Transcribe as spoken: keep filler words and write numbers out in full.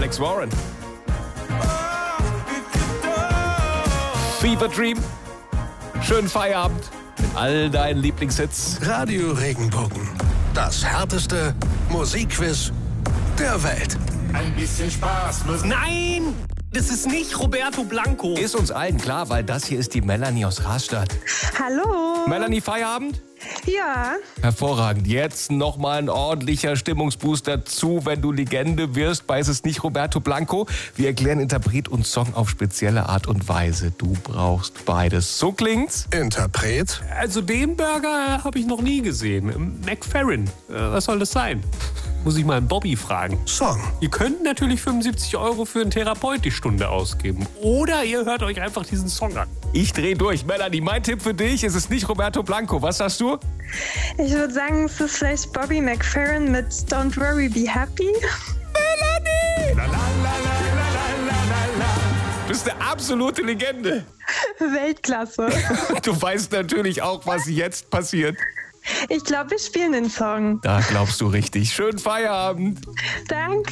Alex Warren. Fever Dream. Schönen Feierabend mit all deinen Lieblingshits. Radio Regenbogen. Das härteste Musikquiz der Welt. Ein bisschen Spaß muss... Nein! Das ist nicht Roberto Blanco. Ist uns allen klar, weil das hier ist die Melanie aus Rastatt. Hallo. Melanie, Feierabend? Ja. Hervorragend. Jetzt nochmal ein ordentlicher Stimmungsboost dazu, wenn du Legende wirst. Bei Es ist nicht Roberto Blanco. Wir erklären Interpret und Song auf spezielle Art und Weise. Du brauchst beides. So klingt's. Interpret? Also den Burger habe ich noch nie gesehen. McFerrin. Äh, was soll das sein? Muss ich mal einen Bobby fragen. Song. Ihr könnt natürlich fünfundsiebzig Euro für einen Therapeut die Stunde ausgeben. Oder ihr hört euch einfach diesen Song an. Ich dreh durch. Melanie, mein Tipp für dich, es ist nicht Roberto Blanco. Was sagst du? Ich würde sagen, es ist vielleicht Bobby McFerrin mit Don't Worry, Be Happy. Melanie! La, la, la, la, la, la, la, la. Du bist eine absolute Legende. Weltklasse. Du weißt natürlich auch, was jetzt passiert. Ich glaube, wir spielen den Song. Da glaubst du richtig. Schönen Feierabend. Danke.